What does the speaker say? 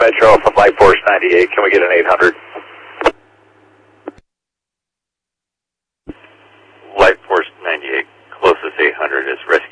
Metro from Light Force 98. Can we get an 800? Light Force 98, closest 800 is Rescue